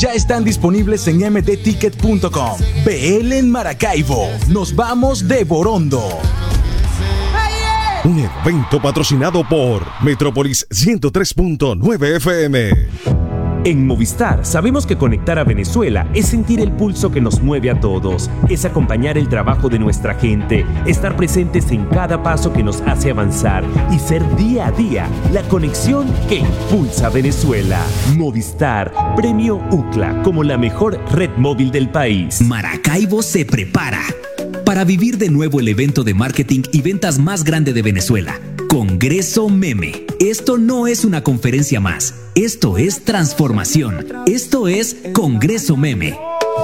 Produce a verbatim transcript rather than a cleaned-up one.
ya están disponibles en m d ticket punto com. B L en Maracaibo. Nos vamos de Borondo. Un evento patrocinado por Metrópolis ciento tres punto nueve F M. En Movistar sabemos que conectar a Venezuela es sentir el pulso que nos mueve a todos, es acompañar el trabajo de nuestra gente, estar presentes en cada paso que nos hace avanzar y ser día a día la conexión que impulsa a Venezuela. Movistar, premio U C L A como la mejor red móvil del país. Maracaibo se prepara para vivir de nuevo el evento de marketing y ventas más grande de Venezuela. Congreso Meme. Esto no es una conferencia más. Esto es transformación. Esto es Congreso Meme.